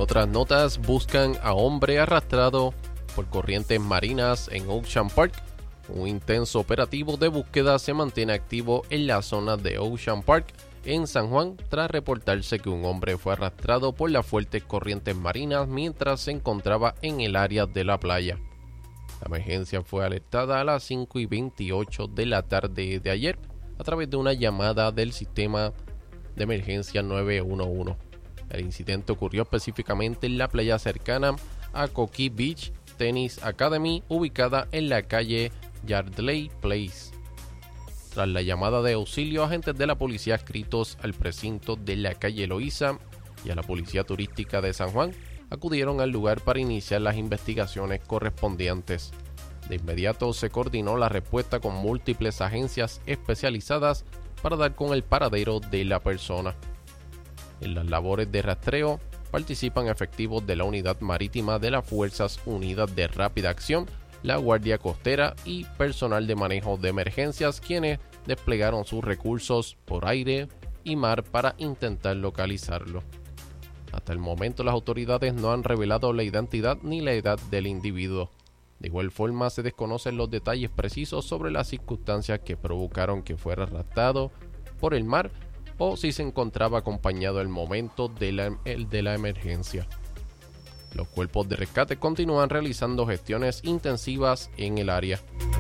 otras notas, buscan a hombre arrastrado por corrientes marinas en Ocean Park. Un intenso operativo de búsqueda se mantiene activo en la zona de Ocean Park, en San Juan, tras reportarse que un hombre fue arrastrado por las fuertes corrientes marinas mientras se encontraba en el área de la playa. La emergencia fue alertada a las 5:28 de la tarde de ayer a través de una llamada del sistema de emergencia 911. El incidente ocurrió específicamente en la playa cercana a Coquí Beach Tennis Academy, ubicada en la calle Yardley Place. Tras la llamada de auxilio, agentes de la policía adscritos al precinto de la calle Loíza y a la policía turística de San Juan acudieron al lugar para iniciar las investigaciones correspondientes. De inmediato se coordinó la respuesta con múltiples agencias especializadas para dar con el paradero de la persona. En las labores de rastreo participan efectivos de la Unidad Marítima de las Fuerzas Unidas de Rápida Acción, la Guardia Costera y personal de manejo de emergencias, quienes desplegaron sus recursos por aire y mar para intentar localizarlo. Hasta el momento las autoridades no han revelado la identidad ni la edad del individuo. De igual forma se desconocen los detalles precisos sobre las circunstancias que provocaron que fuera arrastrado por el mar o si se encontraba acompañado al momento de la emergencia. Los cuerpos de rescate continúan realizando gestiones intensivas en el área.